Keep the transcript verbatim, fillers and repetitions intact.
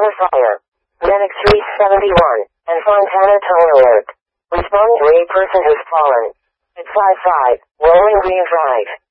Fontana fire. Medic three seventy-one, and Fontana tow alert. Respond to a person who's fallen. At five five, Rolling Green Drive.